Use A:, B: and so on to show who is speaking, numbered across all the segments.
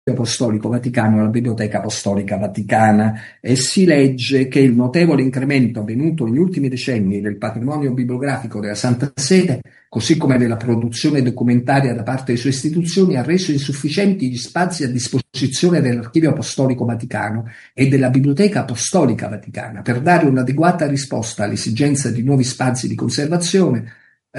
A: Apostolico Vaticano alla Biblioteca Apostolica Vaticana e si legge che il notevole incremento avvenuto negli ultimi decenni del patrimonio bibliografico della Santa Sede, così come della produzione documentaria da parte delle sue istituzioni, ha reso insufficienti gli spazi a disposizione dell'Archivio Apostolico Vaticano e della Biblioteca Apostolica Vaticana per dare un'adeguata risposta all'esigenza di nuovi spazi di conservazione.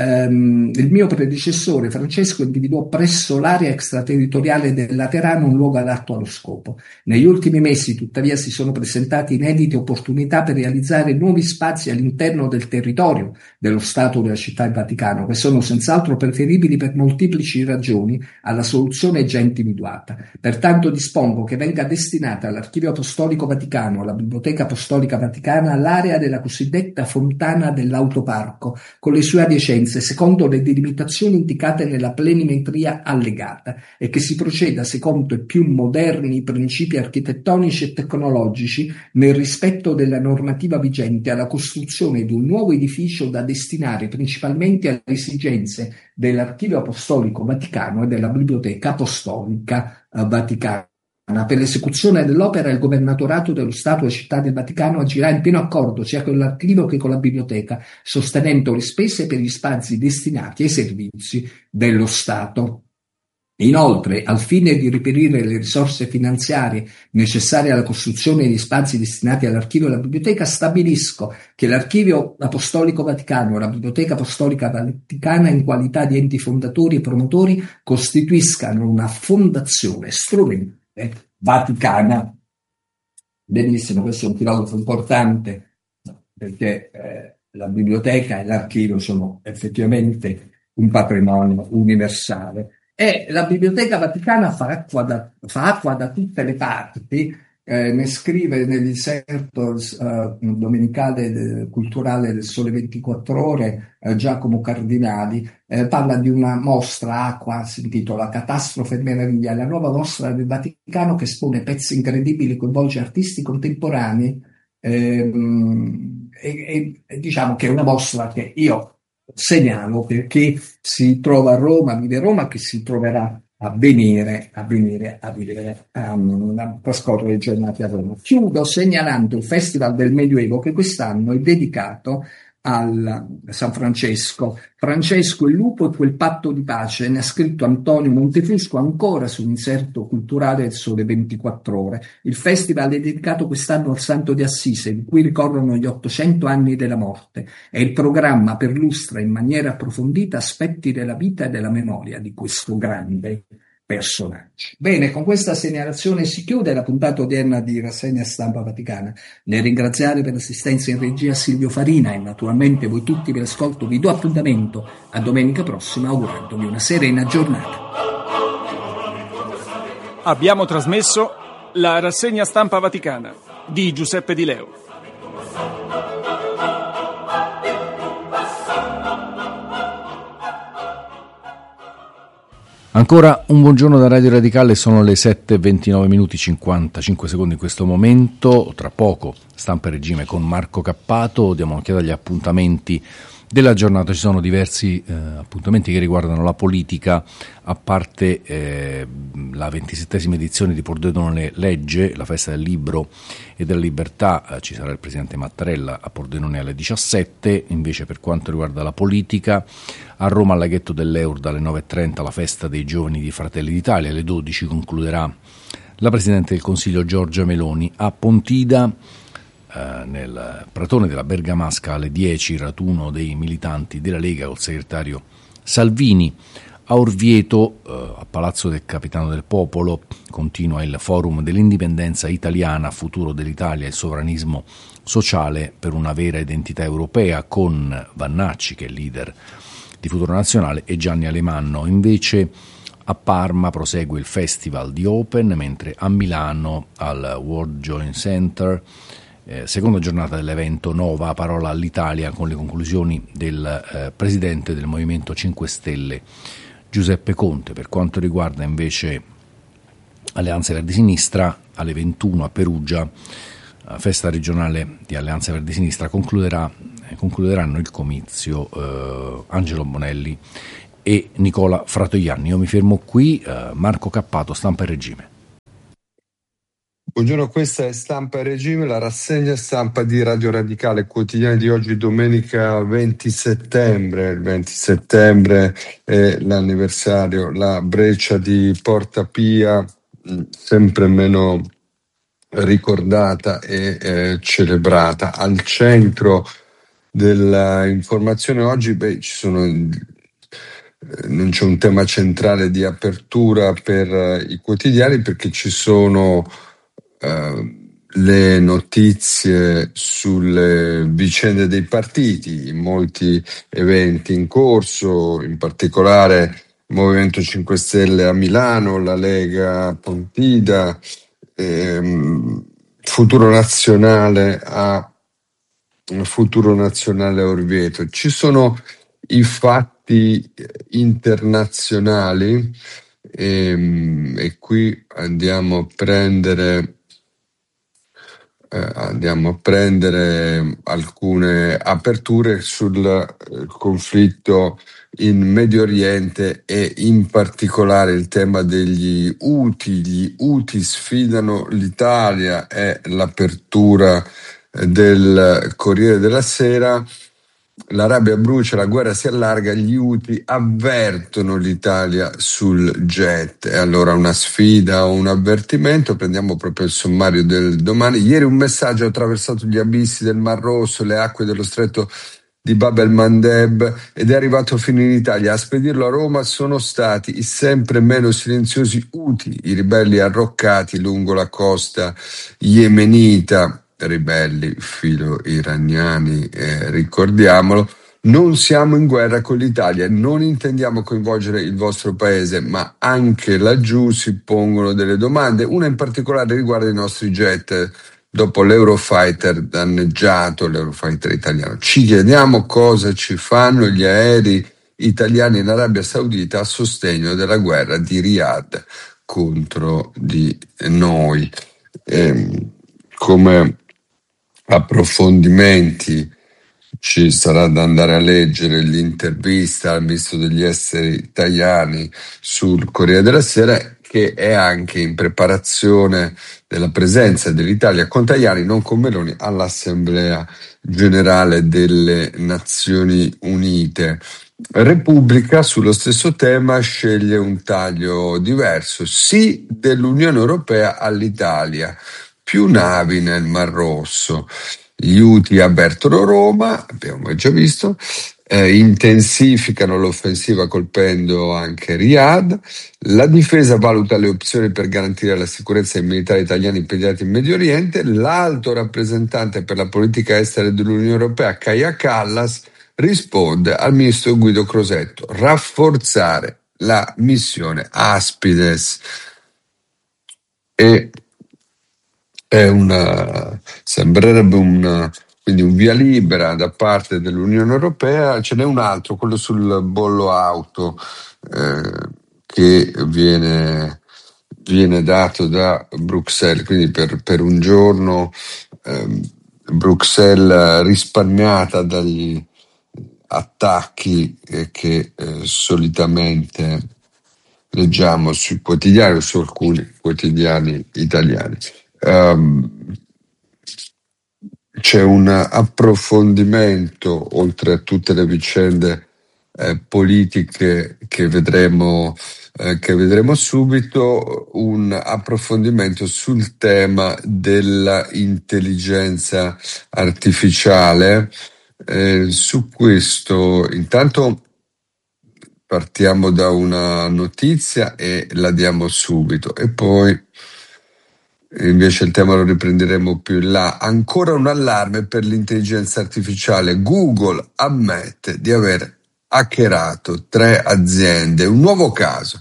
A: Il mio predecessore Francesco individuò presso l'area extraterritoriale del Laterano un luogo adatto allo scopo. Negli ultimi mesi, tuttavia, si sono presentate inedite opportunità per realizzare nuovi spazi all'interno del territorio dello Stato della Città del Vaticano, che sono senz'altro preferibili per molteplici ragioni alla soluzione già individuata. Pertanto dispongo che venga destinata all'Archivio Apostolico Vaticano, alla Biblioteca Apostolica Vaticana, l'area della cosiddetta Fontana dell'Autoparco, con le sue adiacenze, secondo le delimitazioni indicate nella planimetria allegata, e che si proceda secondo i più moderni principi architettonici e tecnologici nel rispetto della normativa vigente alla costruzione di un nuovo edificio da destinare principalmente alle esigenze dell'Archivio Apostolico Vaticano e della Biblioteca Apostolica Vaticana. Per l'esecuzione dell'opera il Governatorato dello Stato e Città del Vaticano agirà in pieno accordo sia con l'archivio che con la biblioteca, sostenendo le spese per gli spazi destinati ai servizi dello Stato. Inoltre, al fine di reperire le risorse finanziarie necessarie alla costruzione di spazi destinati all'archivio e alla biblioteca, stabilisco che l'Archivio Apostolico Vaticano e la Biblioteca Apostolica Vaticana, in qualità di enti fondatori e promotori, costituiscano una fondazione strumentale vaticana. Benissimo, questo è un filosofo importante, perché la biblioteca e l'archivio sono effettivamente un patrimonio universale. E la Biblioteca Vaticana fa acqua da tutte le parti. Ne scrive nell'inserto domenicale culturale del Sole 24 Ore Giacomo Cardinali, parla di una mostra acqua, si intitola Catastrofe e Meraviglia, la nuova mostra del Vaticano che espone pezzi incredibili, coinvolge artisti contemporanei, e diciamo che è una mostra che io segnalo per chi si trova a Roma, vive a Roma, che si troverà a venire a trascorrere le giornate a Roma. Chiudo segnalando il Festival del Medioevo, che quest'anno è dedicato al San Francesco. Francesco il lupo e quel patto di pace, ne ha scritto Antonio Montefusco ancora su un inserto culturale del Sole 24 Ore. Il festival è dedicato quest'anno al Santo di Assise, in cui ricorrono gli 800 anni della morte, e il programma perlustra in maniera approfondita aspetti della vita e della memoria di questo grande personaggio. Bene, con questa segnalazione si chiude la puntata odierna di Rassegna Stampa Vaticana. Nel ringraziare per l'assistenza in regia Silvio Farina e naturalmente voi tutti per l'ascolto, vi do appuntamento a domenica prossima, augurandovi una serena giornata.
B: Abbiamo trasmesso la Rassegna Stampa Vaticana di Giuseppe Di Leo.
C: Ancora un buongiorno da Radio Radicale, sono le 7:29 minuti 55 secondi in questo momento. Tra poco Stampa e Regime con Marco Cappato, diamo un'occhiata agli appuntamenti della giornata. Ci sono diversi appuntamenti che riguardano la politica, a parte la 27esima edizione di Pordenone Legge, la festa del libro e della libertà. Ci sarà il presidente Mattarella a Pordenone alle 17. Invece, per quanto riguarda la politica, a Roma al laghetto dell'Eurda alle 9:30 la festa dei giovani di Fratelli d'Italia, alle 12 concluderà la Presidente del Consiglio Giorgia Meloni. A Pontida, nel pratone della Bergamasca alle 10 il raduno dei militanti della Lega col segretario Salvini. A Orvieto, a Palazzo del Capitano del Popolo, continua il forum dell'indipendenza italiana, futuro dell'Italia e il sovranismo sociale per una vera identità europea, con Vannacci che è leader di Futuro Nazionale e Gianni Alemanno. Invece a Parma prosegue il Festival di Open, mentre a Milano al World Joint Center seconda giornata dell'evento Nova, parola all'Italia, con le conclusioni del presidente del Movimento 5 Stelle Giuseppe Conte. Per quanto riguarda invece Alleanza Verdi Sinistra, alle 21 a Perugia, festa regionale di Alleanza Verdi Sinistra, concluderanno il comizio Angelo Bonelli e Nicola Fratoianni. Io mi fermo qui. Marco Cappato, Stampa e Regime.
D: Buongiorno, questa è Stampa e Regime, la rassegna stampa di Radio Radicale, quotidiano di oggi, domenica 20 settembre. Il 20 settembre è l'anniversario, la breccia di Porta Pia, sempre meno ricordata e celebrata. Al centro dell'informazione oggi, non c'è un tema centrale di apertura per i quotidiani, perché ci sono le notizie sulle vicende dei partiti, molti eventi in corso, in particolare il Movimento 5 Stelle a Milano, la Lega a Pontida, Futuro Nazionale a Orvieto. Ci sono i fatti internazionali e qui andiamo a prendere alcune aperture sul conflitto in Medio Oriente e in particolare il tema degli Houthi. Gli Houthi sfidano l'Italia, è l'apertura del Corriere della Sera. L'Arabia brucia, la guerra si allarga, gli Houthi avvertono l'Italia sul jet. E allora una sfida o un avvertimento? Prendiamo proprio il sommario del domani. Ieri un messaggio ha attraversato gli abissi del Mar Rosso, le acque dello stretto di Bab el-Mandeb ed è arrivato fino in Italia. A spedirlo a Roma sono stati i sempre meno silenziosi Houthi, i ribelli arroccati lungo la costa yemenita. Ribelli filo-iraniani, ricordiamolo. Non siamo in guerra con l'Italia, non intendiamo coinvolgere il vostro paese, ma anche laggiù si pongono delle domande. Una in particolare riguarda i nostri jet. Dopo l'Eurofighter danneggiato, l'Eurofighter italiano, ci chiediamo cosa ci fanno gli aerei italiani in Arabia Saudita a sostegno della guerra di Riyadh contro di noi. Come approfondimenti ci sarà da andare a leggere l'intervista al ministro degli esteri Tajani sul Corriere della Sera, che è anche in preparazione della presenza dell'Italia con Tajani, non con Meloni, all'Assemblea Generale delle Nazioni Unite. Repubblica sullo stesso tema sceglie un taglio diverso: sì dell'Unione Europea all'Italia, più navi nel Mar Rosso. Gli Houthi avvertono Roma, abbiamo già visto, intensificano l'offensiva colpendo anche Riyadh. La difesa valuta le opzioni per garantire la sicurezza dei militari italiani impegnati in Medio Oriente. L'alto rappresentante per la politica estera dell'Unione Europea, Kaja Kallas, risponde al ministro Guido Crosetto: rafforzare la missione Aspides. E sembrerebbe quindi un via libera da parte dell'Unione Europea. Ce n'è un altro, quello sul bollo auto, che viene dato da Bruxelles, quindi per un giorno Bruxelles risparmiata dagli attacchi che solitamente leggiamo sui quotidiani o su alcuni quotidiani italiani. C'è un approfondimento, oltre a tutte le vicende politiche che vedremo subito, un approfondimento sul tema della intelligenza artificiale. Su questo intanto partiamo da una notizia e la diamo subito, e poi invece il tema lo riprenderemo più in là. Ancora un allarme per l'intelligenza artificiale. Google ammette di aver hackerato 3 aziende. Un nuovo caso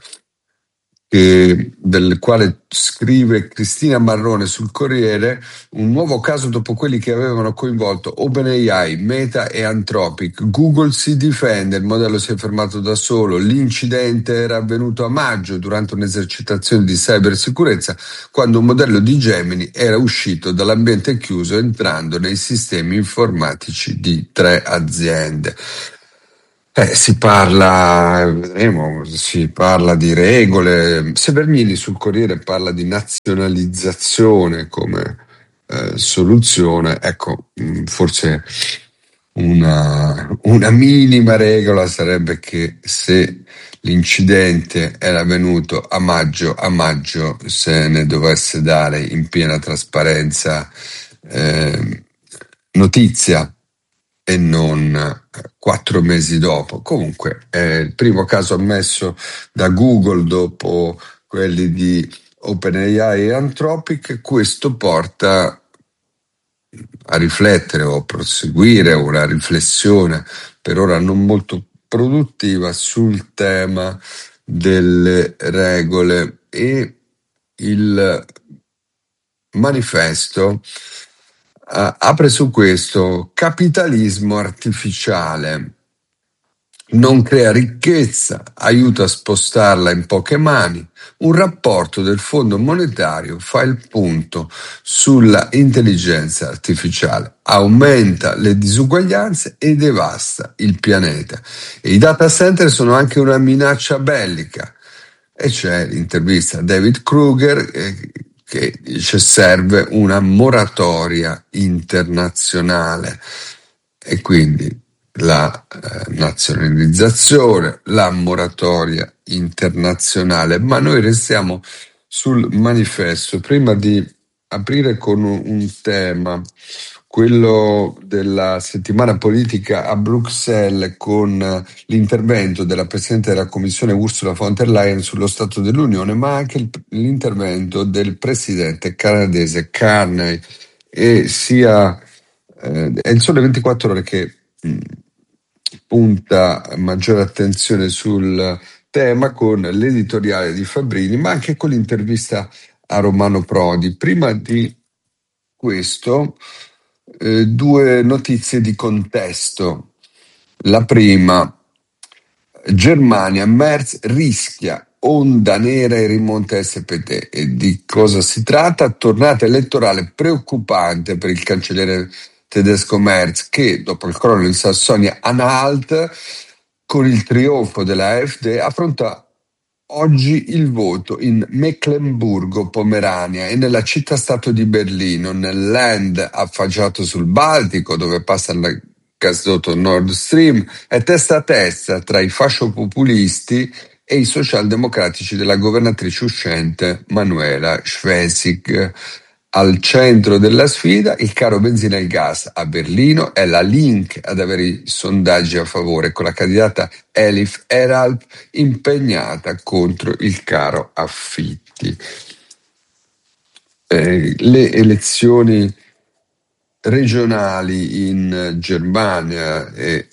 D: del quale scrive Cristina Marrone sul Corriere, un nuovo caso dopo quelli che avevano coinvolto OpenAI, Meta e Anthropic. Google si difende, il modello si è fermato da solo. L'incidente era avvenuto a maggio durante un'esercitazione di cybersicurezza, quando un modello di Gemini era uscito dall'ambiente chiuso entrando nei sistemi informatici di 3 aziende. Vedremo, si parla di regole. Severgnini sul Corriere parla di nazionalizzazione come soluzione. Ecco, forse una minima regola sarebbe che se l'incidente era avvenuto a maggio se ne dovesse dare in piena trasparenza notizia e non 4 mesi dopo. Comunque è il primo caso ammesso da Google dopo quelli di OpenAI e Anthropic. Questo porta a riflettere o a proseguire una riflessione per ora non molto produttiva sul tema delle regole, e il manifesto apre su questo: capitalismo artificiale non crea ricchezza, aiuta a spostarla in poche mani. Un rapporto del Fondo Monetario fa il punto sulla intelligenza artificiale, aumenta le disuguaglianze e devasta il pianeta. E i data center sono anche una minaccia bellica. E c'è l'intervista a David Kruger che dice serve una moratoria internazionale, e quindi la nazionalizzazione, la moratoria internazionale. Ma noi restiamo sul manifesto prima di aprire con un tema, quello della settimana politica a Bruxelles, con l'intervento della Presidente della Commissione Ursula von der Leyen sullo Stato dell'Unione, ma anche l'intervento del Presidente canadese Carney. E sia è il Sole 24 Ore che punta maggiore attenzione sul tema con l'editoriale di Fabbrini, ma anche con l'intervista a Romano Prodi. Prima di questo, due notizie di contesto. La prima: Germania, Merz rischia onda nera e rimonta SPD. E di cosa si tratta? Tornata elettorale preoccupante per il cancelliere tedesco Merz, che dopo il crollo in Sassonia-Anhalt, con il trionfo della AfD, affronta oggi il voto in Meclemburgo-Pomerania e nella città-stato di Berlino, nel land affacciato sul Baltico, dove passa il gasdotto Nord Stream. È testa a testa tra i fasciopopulisti e i socialdemocratici della governatrice uscente Manuela Schwesig. Al centro della sfida il caro benzina e il gas a Berlino. È la Link ad avere i sondaggi a favore, con la candidata Elif Eralp impegnata contro il caro affitti. Le elezioni regionali in Germania e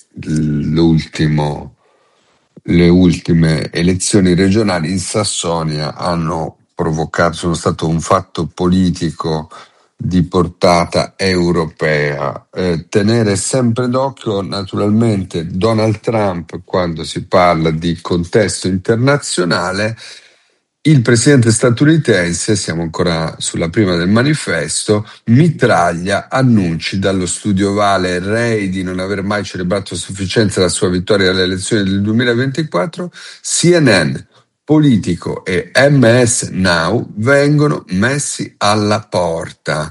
D: le ultime elezioni regionali in Sassonia sono stato un fatto politico di portata europea. Tenere sempre d'occhio naturalmente Donald Trump quando si parla di contesto internazionale. Il presidente statunitense, siamo ancora sulla prima del manifesto, mitraglia annunci dallo studio Ovale Rei di non aver mai celebrato a sufficienza la sua vittoria alle elezioni del 2024. CNN, Politico e MS Now vengono messi alla porta.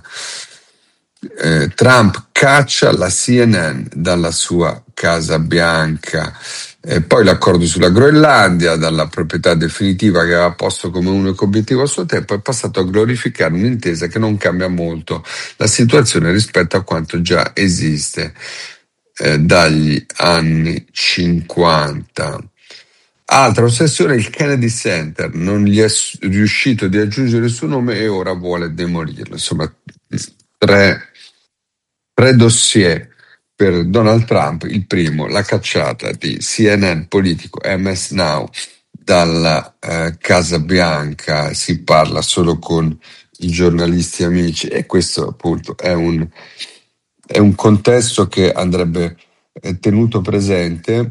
D: Trump caccia la CNN dalla sua Casa Bianca. Poi l'accordo sulla Groenlandia, dalla proprietà definitiva che aveva posto come unico obiettivo a suo tempo, è passato a glorificare un'intesa che non cambia molto la situazione rispetto a quanto già esiste dagli anni 50. Altra ossessione: il Kennedy Center, non gli è riuscito di aggiungere il suo nome e ora vuole demolirlo. Insomma, tre dossier per Donald Trump. Il primo, la cacciata di CNN, Politico, MS Now dalla Casa Bianca, si parla solo con i giornalisti amici, e questo appunto è un contesto che andrebbe tenuto presente.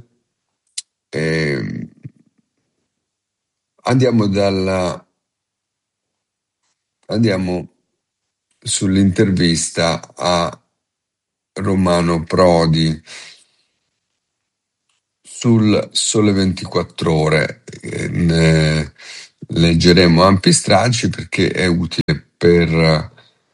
D: Andiamo sull'intervista a Romano Prodi sul Sole 24 Ore. Ne leggeremo ampi stralci perché è utile per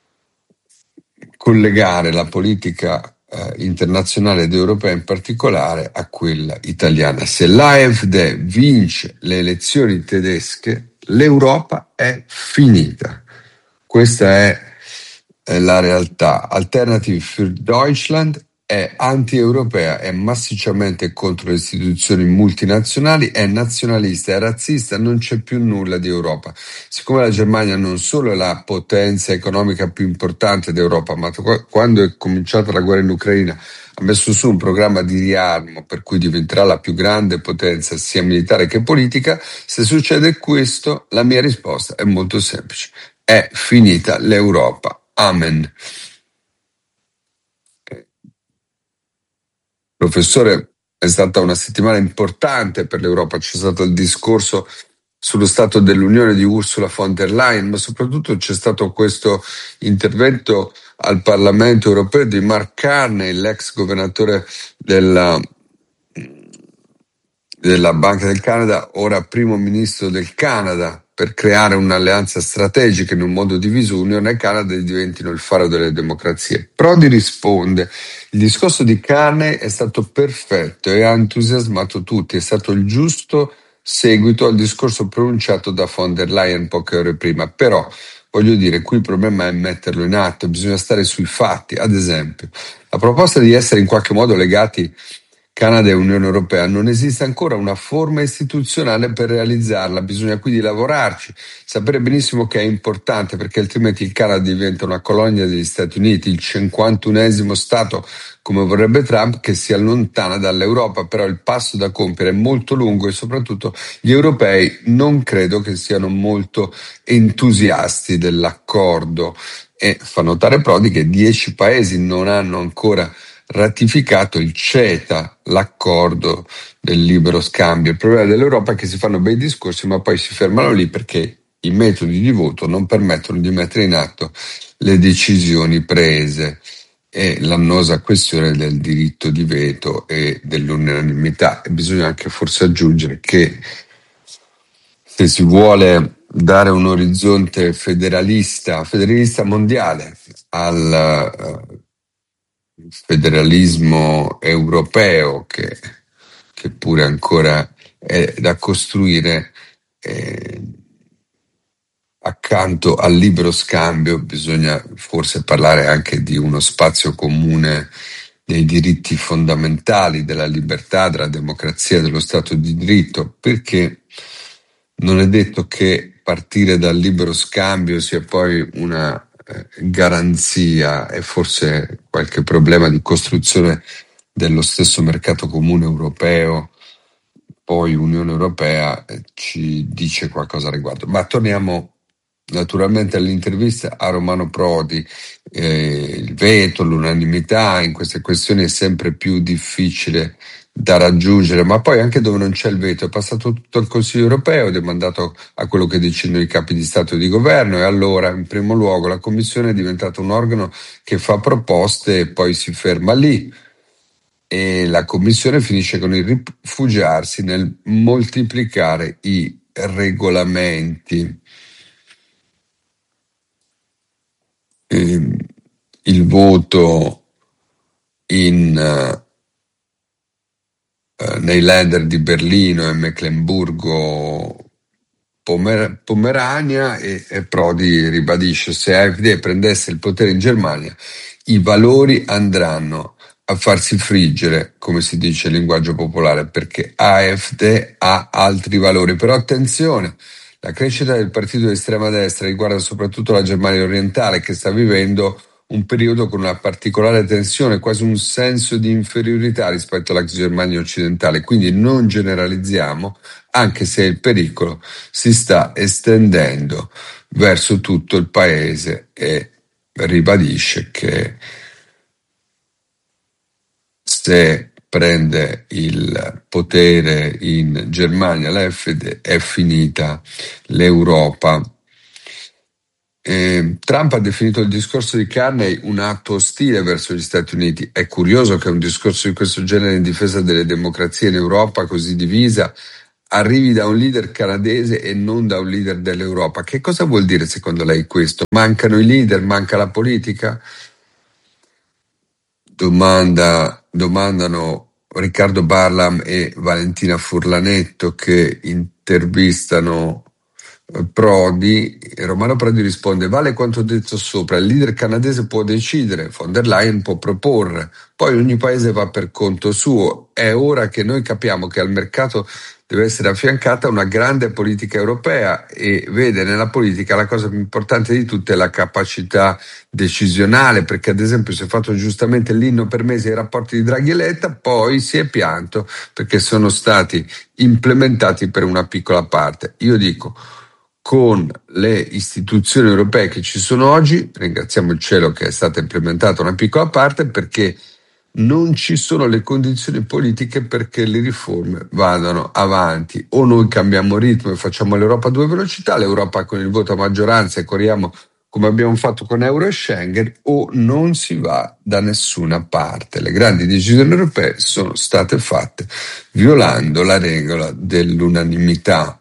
D: collegare la politica internazionale ed europea in particolare a quella italiana. Se l'AfD vince le elezioni tedesche, l'Europa è finita. Questa è la realtà. Alternative für Deutschland è anti-europea, è massicciamente contro le istituzioni multinazionali, è nazionalista, è razzista, non c'è più nulla di Europa. Siccome la Germania non solo è la potenza economica più importante d'Europa, ma quando è cominciata la guerra in Ucraina ha messo su un programma di riarmo per cui diventerà la più grande potenza sia militare che politica, se succede questo, la mia risposta è molto semplice. È finita l'Europa. Amen. Professore, è stata una settimana importante per l'Europa, c'è stato il discorso sullo Stato dell'Unione di Ursula von der Leyen, ma soprattutto c'è stato questo intervento al Parlamento europeo di Mark Carney, l'ex governatore della Banca del Canada, ora primo ministro del Canada, per creare un'alleanza strategica in un mondo diviso, Unione e Canada diventino il faro delle democrazie. Prodi risponde: il discorso di Carney è stato perfetto e ha entusiasmato tutti, è stato il giusto seguito al discorso pronunciato da von der Leyen poche ore prima, però voglio dire, qui il problema è metterlo in atto, bisogna stare sui fatti. Ad esempio, la proposta di essere in qualche modo legati Canada e Unione Europea, non esiste ancora una forma istituzionale per realizzarla, bisogna quindi lavorarci, sapere benissimo che è importante perché altrimenti il Canada diventa una colonia degli Stati Uniti, il 51esimo Stato come vorrebbe Trump, che si allontana dall'Europa, però il passo da compiere è molto lungo e soprattutto gli europei non credo che siano molto entusiasti dell'accordo, e fa notare Prodi che 10 paesi non hanno ancora ratificato il CETA, l'accordo del libero scambio. Il problema dell'Europa è che si fanno bei discorsi ma poi si fermano lì perché i metodi di voto non permettono di mettere in atto le decisioni prese, e l'annosa questione del diritto di veto e dell'unanimità. E bisogna anche forse aggiungere che se si vuole dare un orizzonte federalista mondiale al federalismo europeo, che pure ancora è da costruire, accanto al libero scambio bisogna forse parlare anche di uno spazio comune dei diritti fondamentali, della libertà, della democrazia, dello Stato di diritto, perché non è detto che partire dal libero scambio sia poi una garanzia, e forse qualche problema di costruzione dello stesso mercato comune europeo, poi Unione Europea, ci dice qualcosa al riguardo. Ma torniamo naturalmente all'intervista a Romano Prodi. Il veto, l'unanimità in queste questioni è sempre più difficile da raggiungere, ma poi anche dove non c'è il veto è passato tutto il Consiglio europeo ed è mandato a quello che decidono i capi di Stato e di Governo, e allora in primo luogo la Commissione è diventata un organo che fa proposte e poi si ferma lì, e la Commissione finisce con il rifugiarsi nel moltiplicare i regolamenti. Il voto nei Länder di Berlino e Meclemburgo Pomerania, e Prodi ribadisce: se AfD prendesse il potere in Germania i valori andranno a farsi friggere, come si dice in linguaggio popolare, perché AfD ha altri valori. Però attenzione, la crescita del partito di estrema destra riguarda soprattutto la Germania orientale, che sta vivendo un periodo con una particolare tensione, quasi un senso di inferiorità rispetto alla Germania occidentale. Quindi non generalizziamo, anche se il pericolo si sta estendendo verso tutto il paese, e ribadisce che se prende il potere in Germania l'AfD è finita l'Europa. Tra Trump ha definito il discorso di Carney un atto ostile verso gli Stati Uniti. È curioso che un discorso di questo genere in difesa delle democrazie in Europa, così divisa, arrivi da un leader canadese e non da un leader dell'Europa. Che cosa vuol dire secondo lei questo? Mancano i leader, manca la politica? Domandano Riccardo Barlam e Valentina Furlanetto, che intervistano Prodi. Romano Prodi risponde: vale quanto detto sopra, il leader canadese può decidere, von der Leyen può proporre, poi ogni paese va per conto suo. È ora che noi capiamo che al mercato deve essere affiancata una grande politica europea, e vede nella politica la cosa più importante di tutte è la capacità decisionale, perché ad esempio si è fatto giustamente l'inno per mesi ai rapporti di Draghi e Letta, poi si è pianto perché sono stati implementati per una piccola parte. Io dico, con le istituzioni europee che ci sono oggi, ringraziamo il cielo che è stata implementata una piccola parte, perché non ci sono le condizioni politiche perché le riforme vadano avanti. O noi cambiamo ritmo e facciamo l'Europa a due velocità, l'Europa con il voto a maggioranza, e corriamo come abbiamo fatto con Euro e Schengen, o non si va da nessuna parte. Le grandi decisioni europee sono state fatte violando la regola dell'unanimità.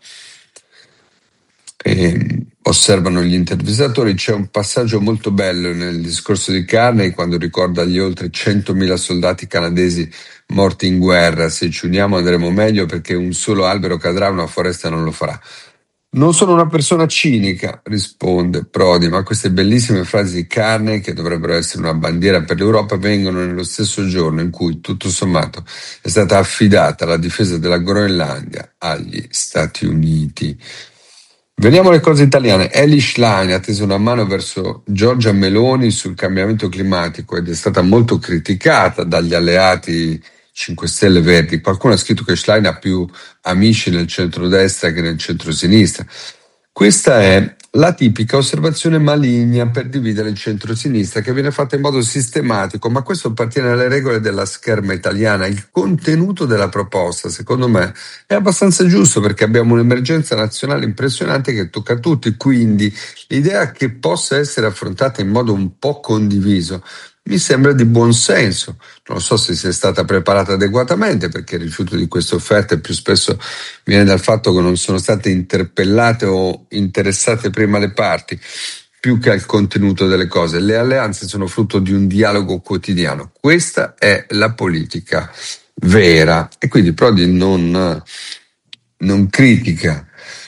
D: Osservano gli intervistatori. C'è un passaggio molto bello nel discorso di Carney quando ricorda gli oltre 100.000 soldati canadesi morti in guerra: se ci uniamo andremo meglio, perché un solo albero cadrà, una foresta non lo farà. Non sono una persona cinica, risponde Prodi, ma queste bellissime frasi di Carney, che dovrebbero essere una bandiera per l'Europa, vengono nello stesso giorno in cui, tutto sommato, è stata affidata la difesa della Groenlandia agli Stati Uniti. Veniamo alle cose italiane. Eli Schlein ha teso una mano verso Giorgia Meloni sul cambiamento climatico ed è stata molto criticata dagli alleati 5 Stelle Verdi. Qualcuno ha scritto che Schlein ha più amici nel centrodestra che nel centrosinistra. Questa è la tipica osservazione maligna per dividere il centro-sinistra, che viene fatta in modo sistematico, ma questo appartiene alle regole della scherma italiana. Il contenuto della proposta, secondo me, è abbastanza giusto, perché abbiamo un'emergenza nazionale impressionante che tocca a tutti, quindi l'idea che possa essere affrontata in modo un po' condiviso mi sembra di buon senso. Non so se sia stata preparata adeguatamente, perché il rifiuto di queste offerte più spesso viene dal fatto che non sono state interpellate o interessate prima le parti, più che al contenuto delle cose. Le alleanze sono frutto di un dialogo quotidiano. Questa è la politica vera, e quindi Prodi non critica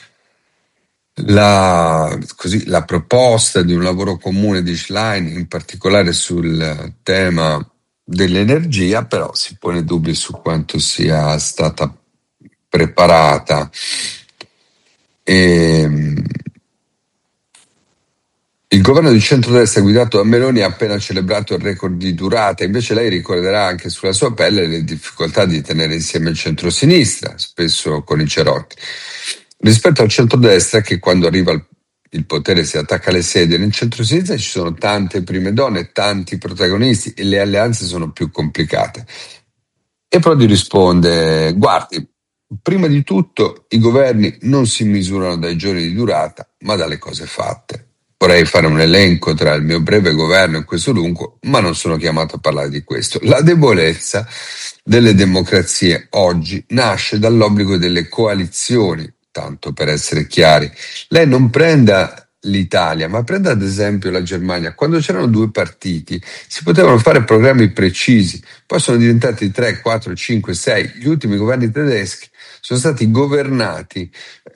D: la proposta di un lavoro comune di Schlein, in particolare sul tema dell'energia, però si pone dubbi su quanto sia stata preparata. Il governo di centrodestra guidato da Meloni ha appena celebrato il record di durata. Invece lei ricorderà anche sulla sua pelle le difficoltà di tenere insieme il centrosinistra, spesso con i cerotti, rispetto al centrodestra, che quando arriva il potere si attacca alle sedie. Nel centrosinistra ci sono tante prime donne, tanti protagonisti, e le alleanze sono più complicate. E Prodi risponde: guardi, prima di tutto i governi non si misurano dai giorni di durata, ma dalle cose fatte. Vorrei fare un elenco tra il mio breve governo e questo lungo, ma non sono chiamato a parlare di questo. La debolezza delle democrazie oggi nasce dall'obbligo delle coalizioni. Tanto per essere chiari, lei non prenda l'Italia, ma prenda ad esempio la Germania. Quando c'erano 2 partiti si potevano fare programmi precisi, poi sono diventati 3, 4, 5, 6. Gli ultimi governi tedeschi sono stati governati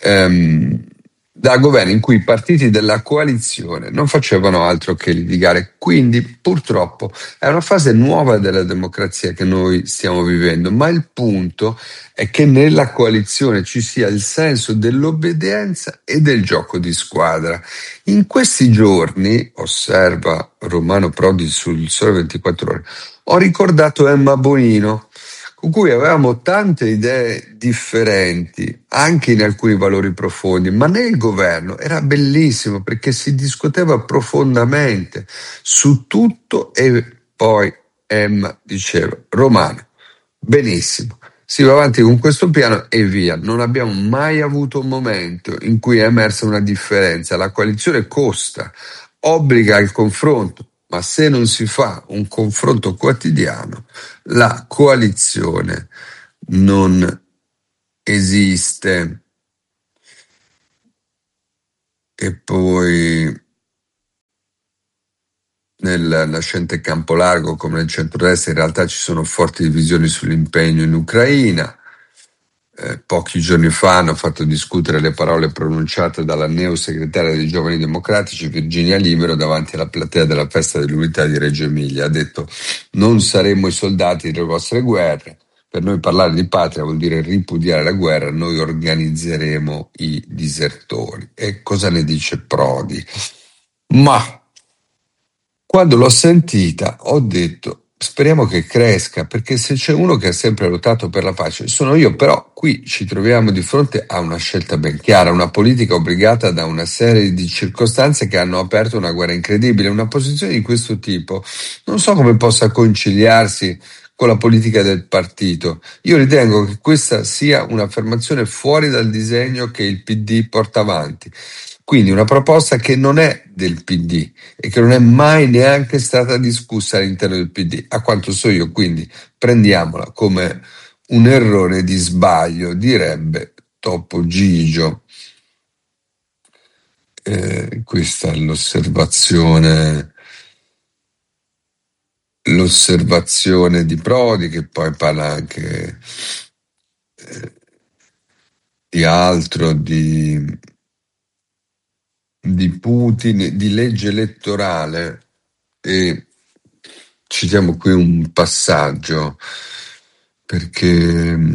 D: da governi in cui i partiti della coalizione non facevano altro che litigare. Quindi purtroppo è una fase nuova della democrazia che noi stiamo vivendo, ma il punto è che nella coalizione ci sia il senso dell'obbedienza e del gioco di squadra. In questi giorni, osserva Romano Prodi sul Sole 24 Ore, ho ricordato Emma Bonino, con cui avevamo tante idee differenti, anche in alcuni valori profondi, ma nel governo era bellissimo perché si discuteva profondamente su tutto, e poi Emma diceva: Romano, benissimo, si va avanti con questo piano e via. Non abbiamo mai avuto un momento in cui è emersa una differenza. La coalizione costa obbliga al confronto, ma se non si fa un confronto quotidiano, la coalizione non esiste. E poi nel nascente campo largo come nel centrodestra in realtà ci sono forti divisioni sull'impegno in Ucraina. Pochi giorni fa hanno fatto discutere le parole pronunciate dalla neosegretaria dei Giovani Democratici Virginia Libero davanti alla platea della festa dell'unità di Reggio Emilia. Ha detto: non saremmo i soldati delle vostre guerre, per noi parlare di patria vuol dire ripudiare la guerra, noi organizzeremo i disertori. E cosa ne dice Prodi? Ma quando l'ho sentita ho detto: speriamo che cresca, perché se c'è uno che ha sempre lottato per la pace sono io. Però qui ci troviamo di fronte a una scelta ben chiara, una politica obbligata da una serie di circostanze che hanno aperto una guerra incredibile. Una posizione di questo tipo non so come possa conciliarsi con la politica del partito. Io ritengo che questa sia un'affermazione fuori dal disegno che il PD porta avanti. Quindi una proposta che non è del PD e che non è mai neanche stata discussa all'interno del PD, a quanto so io, quindi prendiamola come un errore di sbaglio, direbbe Topo Gigio. Questa è l'osservazione di Prodi, che poi parla anche di altro, di Putin, di legge elettorale, e citiamo qui un passaggio perché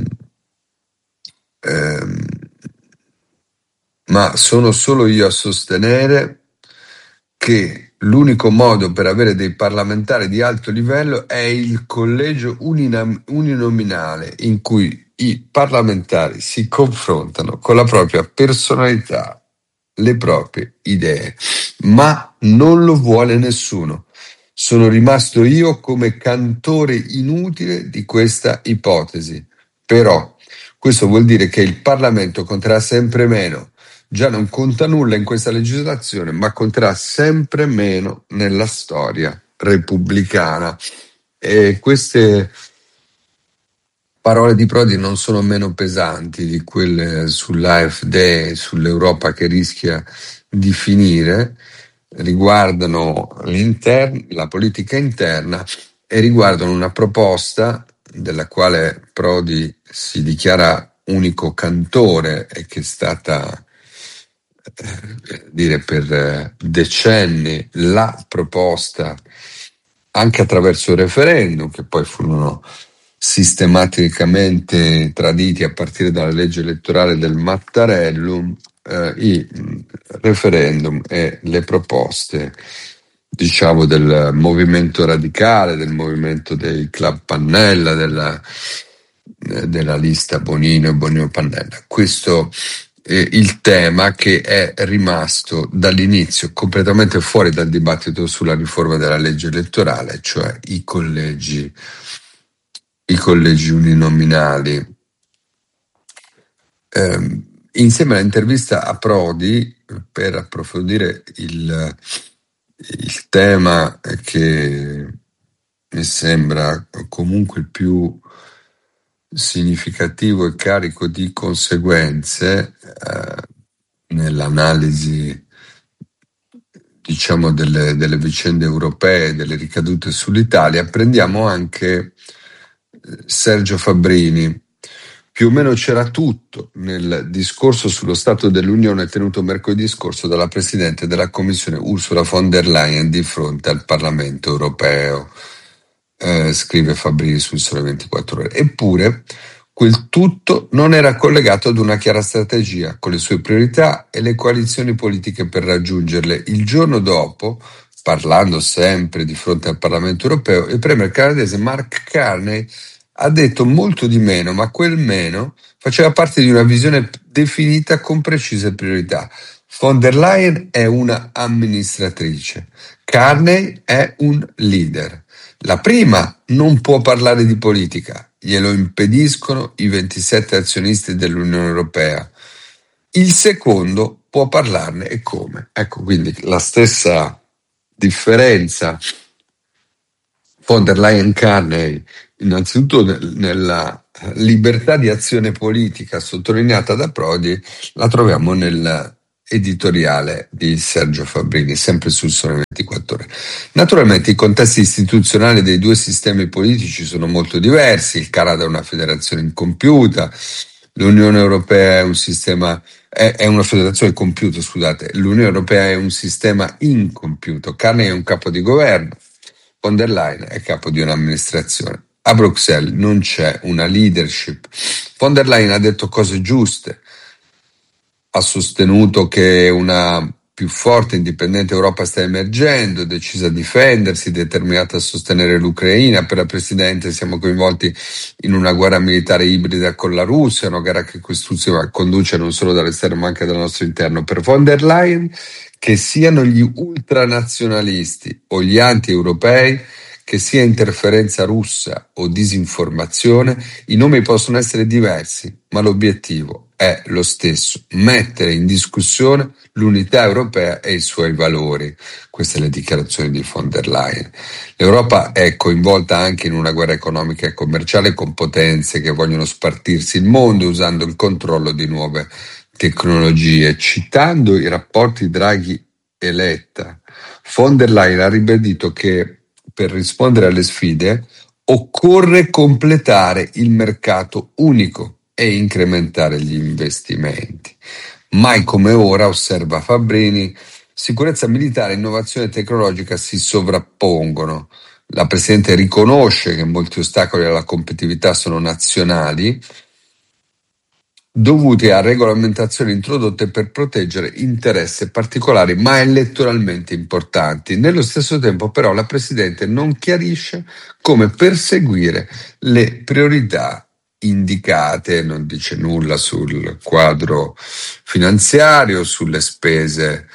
D: ma sono solo io a sostenere che l'unico modo per avere dei parlamentari di alto livello è il collegio uninominale, in cui i parlamentari si confrontano con la propria personalità, le proprie idee, ma non lo vuole nessuno. Sono rimasto io come cantore inutile di questa ipotesi. Però questo vuol dire che il Parlamento conterà sempre meno. Già non conta nulla in questa legislazione, ma conterà sempre meno nella storia repubblicana. E queste parole di Prodi non sono meno pesanti di quelle sull'AfD, sull'Europa che rischia di finire, riguardano la politica interna e riguardano una proposta della quale Prodi si dichiara unico cantore e che è stata per decenni la proposta, anche attraverso il referendum, che poi furono sistematicamente traditi a partire dalla legge elettorale del Mattarellum, i referendum e le proposte, diciamo, del movimento radicale, del movimento dei club Pannella, della lista Bonino e Bonino Pannella. Questo è il tema che è rimasto dall'inizio completamente fuori dal dibattito sulla riforma della legge elettorale, cioè i collegi uninominali. Insieme all'intervista a Prodi, per approfondire il tema che mi sembra comunque il più significativo e carico di conseguenze nell'analisi, diciamo, delle vicende europee, delle ricadute sull'Italia, prendiamo anche Sergio Fabbrini. Più o meno c'era tutto nel discorso sullo Stato dell'Unione tenuto mercoledì scorso dalla Presidente della Commissione Ursula von der Leyen di fronte al Parlamento europeo, scrive Fabbrini sul Sole 24 Ore. Eppure quel tutto non era collegato ad una chiara strategia, con le sue priorità e le coalizioni politiche per raggiungerle. Il giorno dopo, parlando sempre di fronte al Parlamento europeo, il premier canadese Mark Carney ha detto molto di meno, ma quel meno faceva parte di una visione definita con precise priorità. Von der Leyen è una amministratrice, Carney è un leader. La prima non può parlare di politica, glielo impediscono i 27 azionisti dell'Unione Europea. Il secondo può parlarne, e come? Ecco, quindi la stessa differenza von der Leyen-Carney, innanzitutto nella libertà di azione politica sottolineata da Prodi, la troviamo nell'editoriale di Sergio Fabbrini, sempre sul Sole 24 Ore. Naturalmente i contesti istituzionali dei due sistemi politici sono molto diversi. Il Canada è una federazione incompiuta, l'Unione Europea è una federazione compiuta, scusate, l'Unione Europea è un sistema incompiuto. Carney è un capo di governo, von der Leyen è capo di un'amministrazione. A Bruxelles non c'è una leadership. Von der Leyen ha detto cose giuste, ha sostenuto che una più forte e indipendente Europa sta emergendo, è decisa a difendersi, determinata a sostenere l'Ucraina. Per la Presidente siamo coinvolti in una guerra militare ibrida con la Russia, una guerra che quest'ultima conduce non solo dall'esterno ma anche dal nostro interno. Per von der Leyen, che siano gli ultranazionalisti o gli anti-europei, che sia interferenza russa o disinformazione, i nomi possono essere diversi, ma l'obiettivo è lo stesso: mettere in discussione l'unità europea e i suoi valori. Queste le dichiarazioni di von der Leyen. L'Europa è coinvolta anche in una guerra economica e commerciale con potenze che vogliono spartirsi il mondo usando il controllo di nuove tecnologie. Citando i rapporti Draghi e Letta, von der Leyen ha ribadito che per rispondere alle sfide occorre completare il mercato unico e incrementare gli investimenti. Mai come ora, osserva Fabbrini, sicurezza militare e innovazione tecnologica si sovrappongono. La Presidente riconosce che molti ostacoli alla competitività sono nazionali, dovuti a regolamentazioni introdotte per proteggere interessi particolari ma elettoralmente importanti. Nello stesso tempo, però, la Presidente non chiarisce come perseguire le priorità indicate, non dice nulla sul quadro finanziario, sulle spese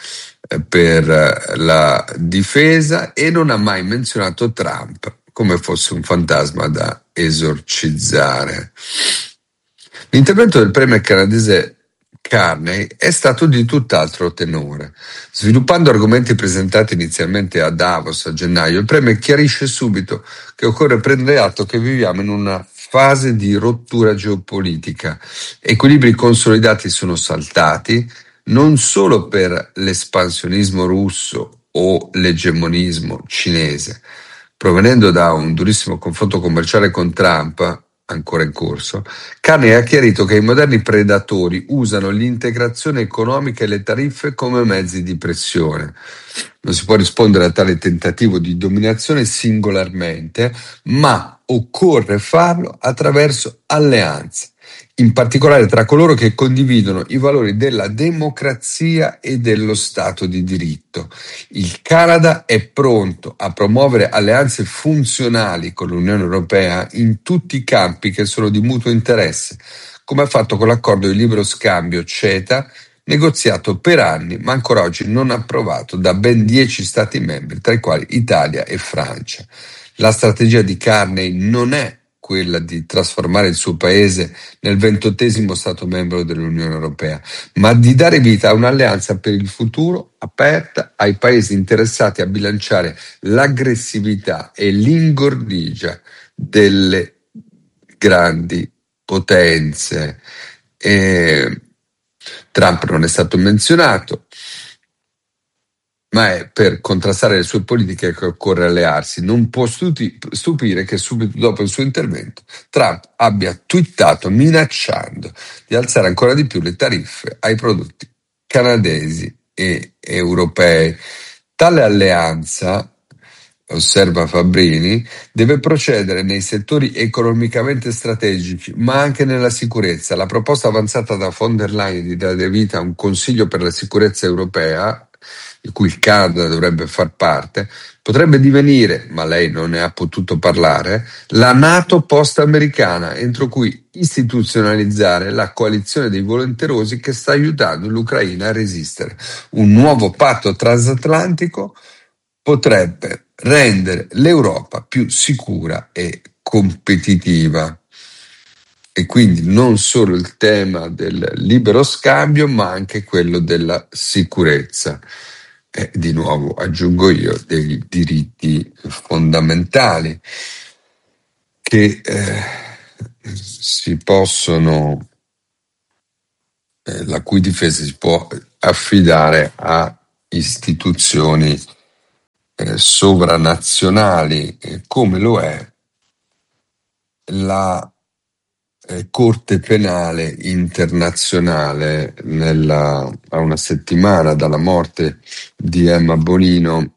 D: per la difesa, e non ha mai menzionato Trump come fosse un fantasma da esorcizzare. L'intervento del premier canadese Carney è stato di tutt'altro tenore. Sviluppando argomenti presentati inizialmente a Davos a gennaio, il premier chiarisce subito che occorre prendere atto che viviamo in una fase di rottura geopolitica. Equilibri consolidati sono saltati, non solo per l'espansionismo russo o l'egemonismo cinese. Provenendo da un durissimo confronto commerciale con Trump, ancora in corso, Carney ha chiarito che i moderni predatori usano l'integrazione economica e le tariffe come mezzi di pressione. Non si può rispondere a tale tentativo di dominazione singolarmente, ma occorre farlo attraverso alleanze, in particolare tra coloro che condividono i valori della democrazia e dello Stato di diritto. Il Canada è pronto a promuovere alleanze funzionali con l'Unione Europea in tutti i campi che sono di mutuo interesse, come ha fatto con l'accordo di libero scambio CETA, negoziato per anni ma ancora oggi non approvato da ben 10 Stati membri, tra i quali Italia e Francia. La strategia di Carney non è quella di trasformare il suo paese nel 28° Stato membro dell'Unione Europea, ma di dare vita a un'alleanza per il futuro aperta ai paesi interessati a bilanciare l'aggressività e l'ingordigia delle grandi potenze. Trump non è stato menzionato, ma è per contrastare le sue politiche che occorre allearsi. Non può stupire che subito dopo il suo intervento Trump abbia twittato minacciando di alzare ancora di più le tariffe ai prodotti canadesi e europei. Tale alleanza, osserva Fabbrini, deve procedere nei settori economicamente strategici, ma anche nella sicurezza. La proposta avanzata da von der Leyen di dare vita a un Consiglio per la sicurezza europea, di cui il Canada dovrebbe far parte, potrebbe divenire, ma lei non ne ha potuto parlare, la NATO post-americana, entro cui istituzionalizzare la coalizione dei volenterosi che sta aiutando l'Ucraina a resistere. Un nuovo patto transatlantico potrebbe rendere l'Europa più sicura e competitiva. E quindi non solo il tema del libero scambio, ma anche quello della sicurezza. e di nuovo aggiungo io dei diritti fondamentali che si possono, la cui difesa si può affidare a istituzioni sovranazionali, come lo è la Corte Penale Internazionale. A una settimana dalla morte di Emma Bonino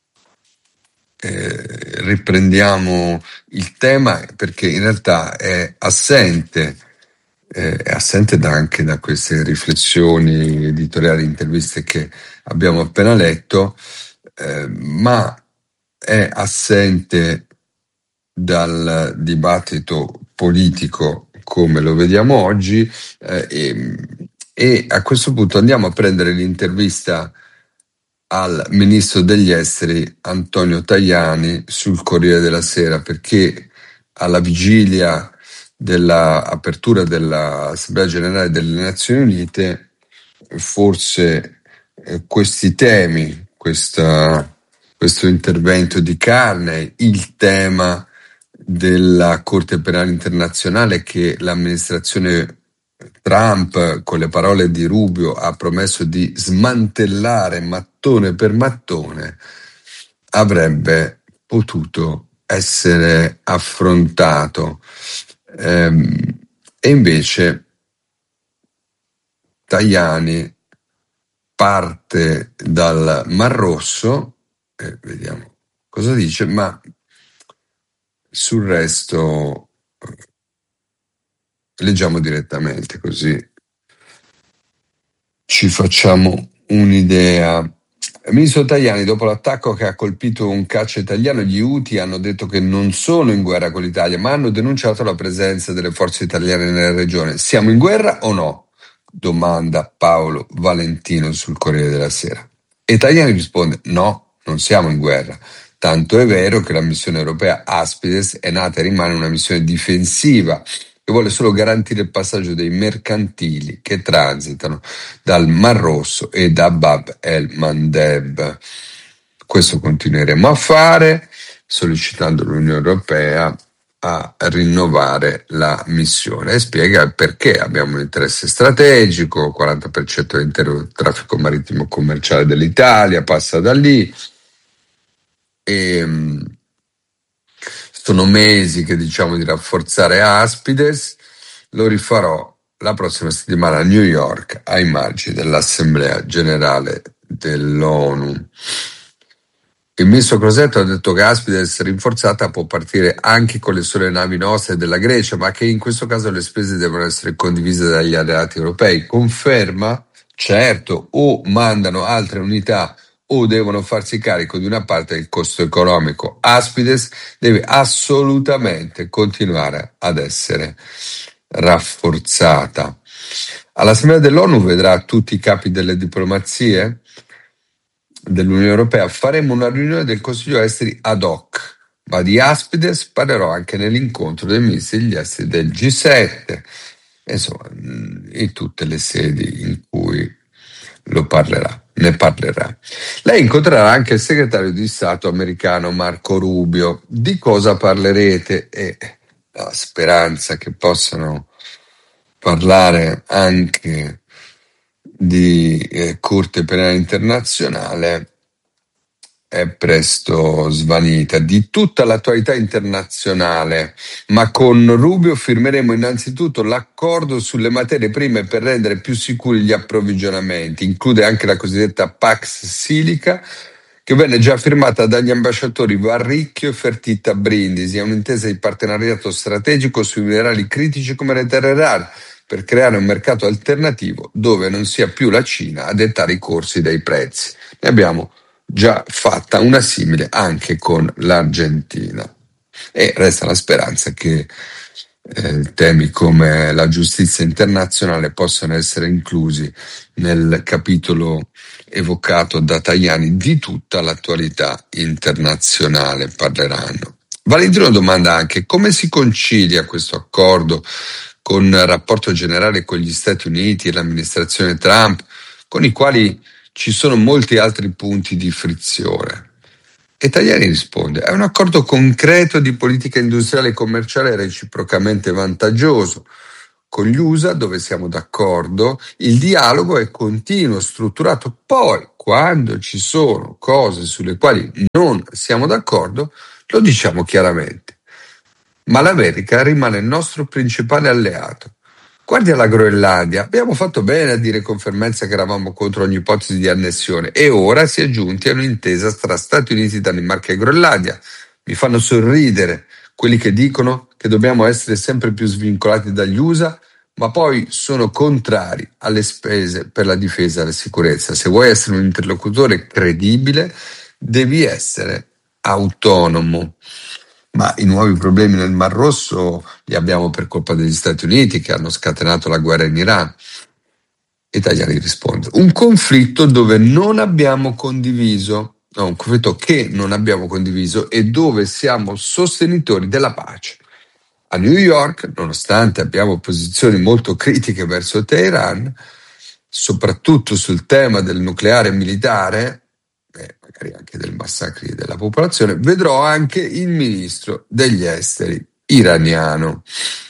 D: riprendiamo il tema, perché in realtà è assente anche da queste riflessioni editoriali, interviste che abbiamo appena letto, ma è assente dal dibattito politico come lo vediamo oggi, e a questo punto andiamo a prendere l'intervista al ministro degli esteri Antonio Tajani sul Corriere della Sera, perché alla vigilia dell'apertura dell'Assemblea Generale delle Nazioni Unite forse questi temi, questo intervento di Carney, il tema della Corte Penale Internazionale che l'amministrazione Trump, con le parole di Rubio, ha promesso di smantellare mattone per mattone, avrebbe potuto essere affrontato. E invece Tajani parte dal Mar Rosso, vediamo cosa dice, ma sul resto leggiamo direttamente, così ci facciamo un'idea. Ministro Tajani, dopo l'attacco che ha colpito un caccia italiano, gli Houthi hanno detto che non sono in guerra con l'Italia, ma hanno denunciato la presenza delle forze italiane nella regione. Siamo in guerra o no? Domanda Paolo Valentino sul Corriere della Sera. E Tajani risponde: no, non siamo in guerra. Tanto è vero che la missione europea Aspides è nata e rimane una missione difensiva che vuole solo garantire il passaggio dei mercantili che transitano dal Mar Rosso e da Bab el-Mandeb. Questo continueremo a fare, sollecitando l'Unione Europea a rinnovare la missione, e spiega il perché. Abbiamo un interesse strategico, 40% dell'intero traffico marittimo commerciale dell'Italia passa da lì, e sono mesi che diciamo di rafforzare Aspides. Lo rifarò la prossima settimana a New York ai margini dell'Assemblea Generale dell'ONU. Il ministro Crosetto ha detto che Aspides rinforzata può partire anche con le sole navi nostre e della Grecia, ma che in questo caso le spese devono essere condivise dagli alleati europei. Conferma? Certo, o mandano altre unità o devono farsi carico di una parte del costo economico. Aspides deve assolutamente continuare ad essere rafforzata. All'Assemblea dell'ONU vedrà tutti i capi delle diplomazie dell'Unione Europea. Faremo una riunione del Consiglio Esteri ad hoc, ma di Aspides parlerò anche nell'incontro dei ministri degli esteri del G7, insomma, in tutte le sedi in cui ne parlerà. Lei incontrerà anche il segretario di Stato americano Marco Rubio. Di cosa parlerete? E la speranza che possano parlare anche di Corte Penale Internazionale è presto svanita. Di tutta l'attualità internazionale, ma con Rubio firmeremo innanzitutto l'accordo sulle materie prime per rendere più sicuri gli approvvigionamenti. Include anche la cosiddetta Pax Silica, che venne già firmata dagli ambasciatori Varricchio e Fertitta Brindisi. È un'intesa di partenariato strategico sui minerali critici come le terre rare, per creare un mercato alternativo dove non sia più la Cina a dettare i corsi dei prezzi. Ne abbiamo già fatta una simile anche con l'Argentina, e resta la speranza che temi come la giustizia internazionale possano essere inclusi nel capitolo evocato da Tajani. Di tutta l'attualità internazionale parleranno. Valentino domanda anche come si concilia questo accordo con il rapporto generale con gli Stati Uniti e l'amministrazione Trump, con i quali ci sono molti altri punti di frizione. E Tajani risponde: è un accordo concreto di politica industriale e commerciale reciprocamente vantaggioso. Con gli USA, dove siamo d'accordo, il dialogo è continuo, strutturato. Poi, quando ci sono cose sulle quali non siamo d'accordo, lo diciamo chiaramente. Ma l'America rimane il nostro principale alleato. Guardi alla Groenlandia, abbiamo fatto bene a dire con fermezza che eravamo contro ogni ipotesi di annessione e ora si è giunti a un'intesa tra Stati Uniti, Danimarca e Groenlandia. Mi fanno sorridere quelli che dicono che dobbiamo essere sempre più svincolati dagli USA, ma poi sono contrari alle spese per la difesa e la sicurezza. Se vuoi essere un interlocutore credibile, devi essere autonomo. Ma i nuovi problemi nel Mar Rosso li abbiamo per colpa degli Stati Uniti che hanno scatenato la guerra in Iran. E Tajani risponde: un conflitto dove non abbiamo condiviso, no, un conflitto che non abbiamo condiviso e dove siamo sostenitori della pace. A New York, nonostante abbiamo posizioni molto critiche verso Teheran, soprattutto sul tema del nucleare militare, magari anche del massacri della popolazione, vedrò anche il ministro degli esteri iraniano.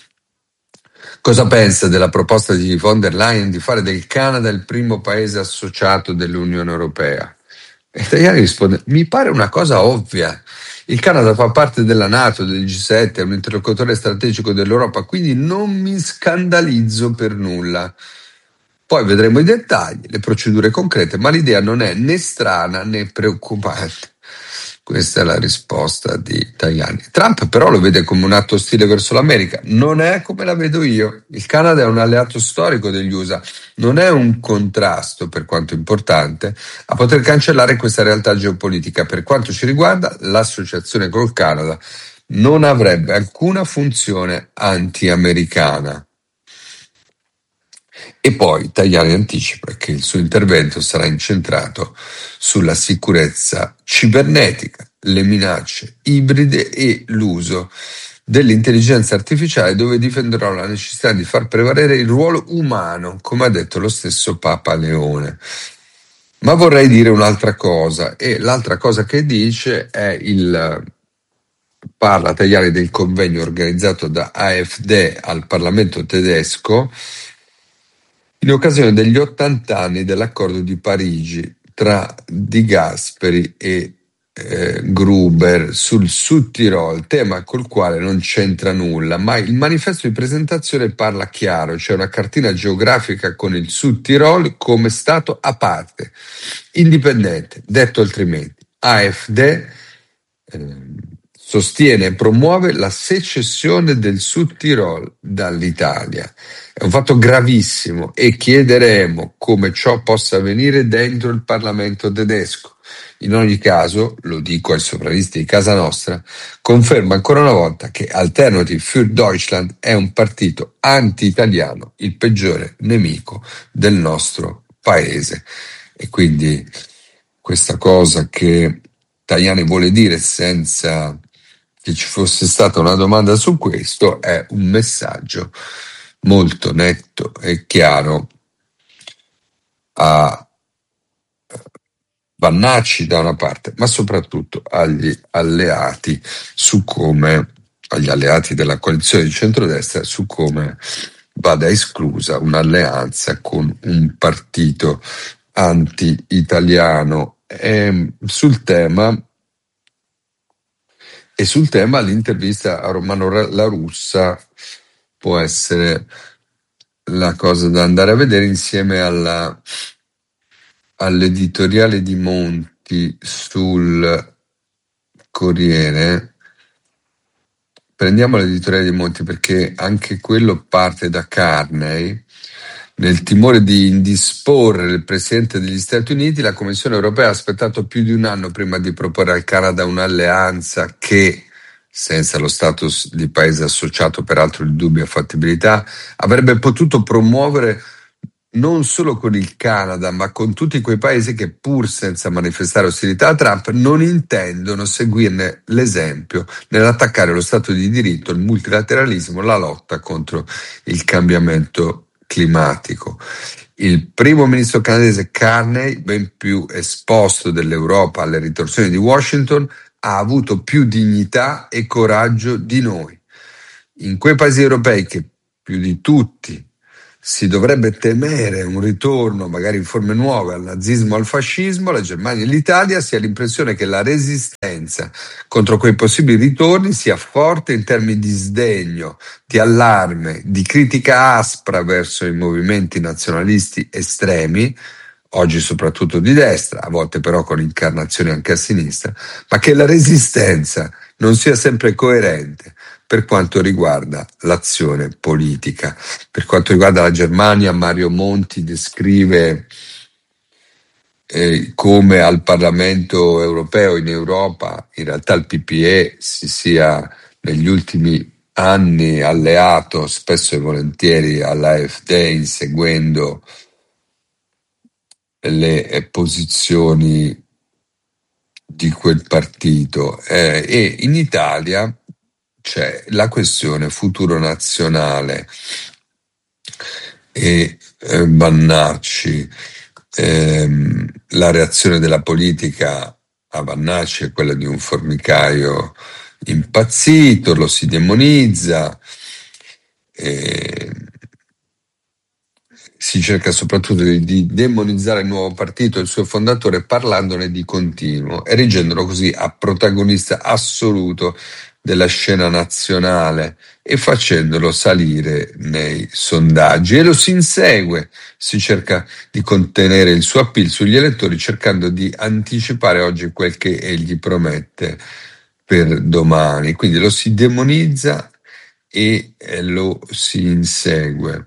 D: Cosa pensa della proposta di von der Leyen di fare del Canada il primo paese associato dell'Unione Europea? E Tajani risponde: mi pare una cosa ovvia. Il Canada fa parte della NATO, del G7, è un interlocutore strategico dell'Europa, quindi non mi scandalizzo per nulla. Poi vedremo i dettagli, le procedure concrete, ma l'idea non è né strana né preoccupante. Questa è la risposta di Tajani. Trump però lo vede come un atto ostile verso l'America. Non è come la vedo io. Il Canada è un alleato storico degli USA. Non è un contrasto, per quanto importante, a poter cancellare questa realtà geopolitica. Per quanto ci riguarda, l'associazione col Canada non avrebbe alcuna funzione anti-americana. E poi Tajani anticipa che il suo intervento sarà incentrato sulla sicurezza cibernetica, le minacce ibride e l'uso dell'intelligenza artificiale, dove difenderò la necessità di far prevalere il ruolo umano, come ha detto lo stesso Papa Leone. Ma vorrei dire un'altra cosa, e l'altra cosa che dice è parla Tajani del convegno organizzato da AfD al Parlamento tedesco in occasione degli 80 anni dell'accordo di Parigi tra Di Gasperi e Gruber sul Südtirol, tema col quale non c'entra nulla, ma il manifesto di presentazione parla chiaro, c'è una cartina geografica con il Südtirol come stato a parte, indipendente. Detto altrimenti, AfD sostiene e promuove la secessione del Südtirol dall'Italia. È un fatto gravissimo e chiederemo come ciò possa avvenire dentro il Parlamento tedesco. In ogni caso, lo dico ai sovranisti di casa nostra, conferma ancora una volta che Alternative für Deutschland è un partito anti-italiano, il peggiore nemico del nostro paese. E quindi questa cosa che Tajani vuole dire senza che ci fosse stata una domanda su questo è un messaggio molto netto e chiaro a Vannacci da una parte, ma soprattutto agli alleati agli alleati della coalizione di centrodestra su come vada esclusa un'alleanza con un partito anti-italiano. Sul tema l'intervista a Romano La Russa può essere la cosa da andare a vedere insieme all'editoriale di Monti sul Corriere. Prendiamo l'editoriale di Monti perché anche quello parte da Carney. Nel timore di indisporre il Presidente degli Stati Uniti, la Commissione europea ha aspettato più di un anno prima di proporre al Canada un'alleanza che, senza lo status di paese associato peraltro di dubbia fattibilità, avrebbe potuto promuovere non solo con il Canada, ma con tutti quei paesi che, pur senza manifestare ostilità a Trump, non intendono seguirne l'esempio nell'attaccare lo Stato di diritto, il multilateralismo, la lotta contro il cambiamento climatico. Il primo ministro canadese Carney, ben più esposto dell'Europa alle ritorsioni di Washington, ha avuto più dignità e coraggio di noi. In quei paesi europei che più di tutti si dovrebbe temere un ritorno, magari in forme nuove, al nazismo o al fascismo, la Germania e l'Italia, si ha l'impressione che la resistenza contro quei possibili ritorni sia forte in termini di sdegno, di allarme, di critica aspra verso i movimenti nazionalisti estremi, oggi soprattutto di destra, a volte però con incarnazioni anche a sinistra, ma che la resistenza non sia sempre coerente per quanto riguarda l'azione politica. Per quanto riguarda la Germania, Mario Monti descrive come al Parlamento europeo, in Europa, in realtà il PPE si sia negli ultimi anni alleato spesso e volentieri all'AfD, inseguendo le posizioni di quel partito. E in Italia c'è la questione futuro nazionale e Vannacci. La reazione della politica a Vannacci è quella di un formicaio impazzito, lo si demonizza, si cerca soprattutto di demonizzare il nuovo partito e il suo fondatore parlandone di continuo, erigendolo così a protagonista assoluto della scena nazionale e facendolo salire nei sondaggi, e lo si insegue, si cerca di contenere il suo appeal sugli elettori cercando di anticipare oggi quel che egli promette per domani, quindi lo si demonizza e lo si insegue.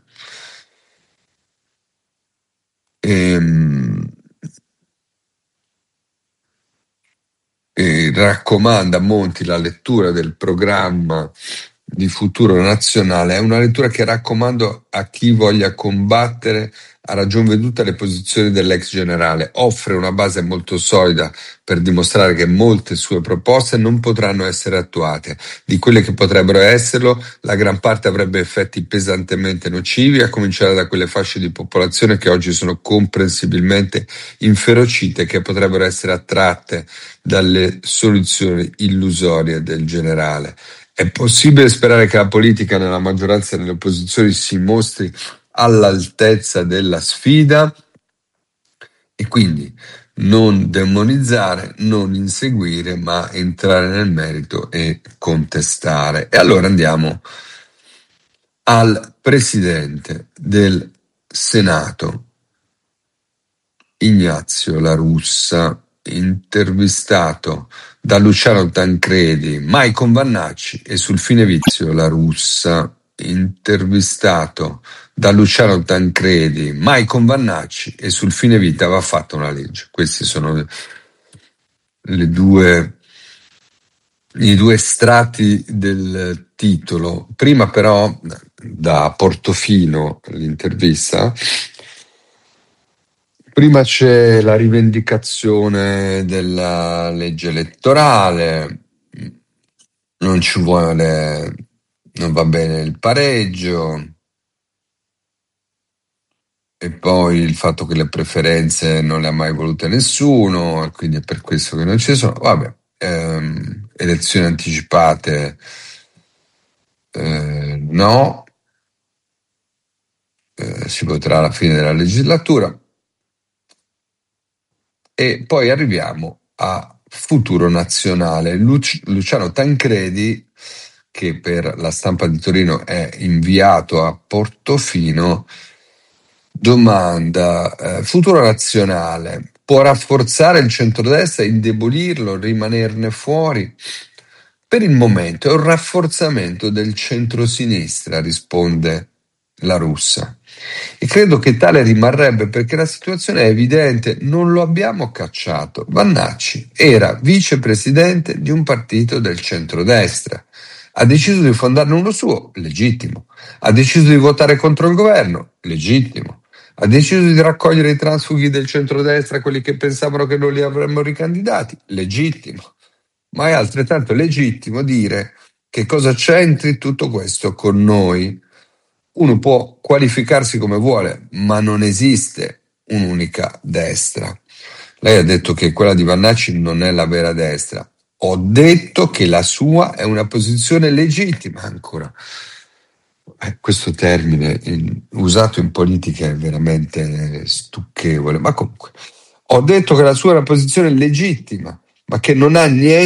D: Raccomanda Monti la lettura del programma di Futuro Nazionale. È una lettura che raccomando a chi voglia combattere a ragion veduta le posizioni dell'ex generale. Offre una base molto solida per dimostrare che molte sue proposte non potranno essere attuate. Di quelle che potrebbero esserlo, la gran parte avrebbe effetti pesantemente nocivi, a cominciare da quelle fasce di popolazione che oggi sono comprensibilmente inferocite, che potrebbero essere attratte dalle soluzioni illusorie del generale. È possibile sperare che la politica nella maggioranza e nelle opposizioni si mostri all'altezza della sfida e quindi non demonizzare, non inseguire, ma entrare nel merito e contestare. E allora andiamo al Presidente del Senato, Ignazio La Russa, intervistato da Luciano Tancredi, mai con Vannacci, e sul fine vizio La Russa, intervistato da Luciano Tancredi, mai con Vannacci, e sul fine vita va fatta una legge. Questi sono i due estratti del titolo. Prima però, da Portofino, l'intervista. Prima c'è la rivendicazione della legge elettorale, non va bene il pareggio, e poi il fatto che le preferenze non le ha mai volute nessuno, e quindi è per questo che non ci sono. Vabbè, elezioni anticipate, no, si voterà alla fine della legislatura. E poi arriviamo a Futuro Nazionale. Luciano Tancredi, che per la Stampa di Torino è inviato a Portofino, domanda: Futuro Nazionale può rafforzare il centrodestra, indebolirlo, rimanerne fuori? Per il momento è un rafforzamento del centrosinistra, risponde La Russa. E credo che tale rimarrebbe perché la situazione è evidente, non lo abbiamo cacciato. Vannacci era vicepresidente di un partito del centrodestra, ha deciso di fondarne uno suo, legittimo, ha deciso di votare contro il governo, legittimo, ha deciso di raccogliere i transfughi del centrodestra, quelli che pensavano che non li avremmo ricandidati, legittimo, ma è altrettanto legittimo dire che cosa c'entri tutto questo con noi. uno può qualificarsi come vuole, ma non esiste un'unica destra. Lei ha detto che quella di Vannacci non è la vera destra. Ho detto che la sua è una posizione legittima ancora. Questo termine usato in politica è veramente stucchevole, ma comunque ho detto che la sua è una posizione legittima, ma che non ha niente